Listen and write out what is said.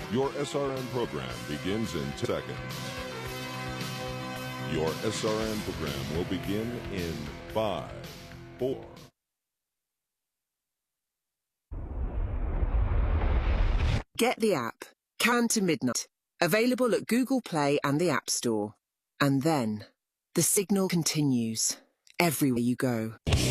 Your SRN program begins in 10 seconds. Your SRN program will begin in 5, 4. Get the app, Countdown to Midnight, available at Google Play and the App Store. And then, the signal continues, everywhere you go.